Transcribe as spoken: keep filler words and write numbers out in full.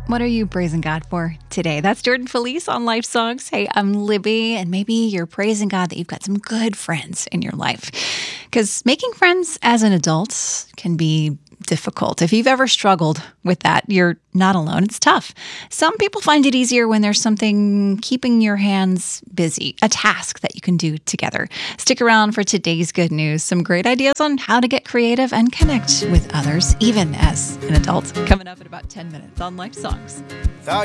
What are you praising God for today? That's Jordan Felice on Life Songs. Hey, I'm Libby, and maybe you're praising God that you've got some good friends in your life. Because making friends as an adult can be difficult. If you've ever struggled with that, you're not alone. It's tough. Some people find it easier when there's something keeping your hands busy, a task that you can do together. Stick around for today's good news. Some great ideas on how to get creative and connect with others, even as an adult. Coming up in about ten minutes on Life Songs.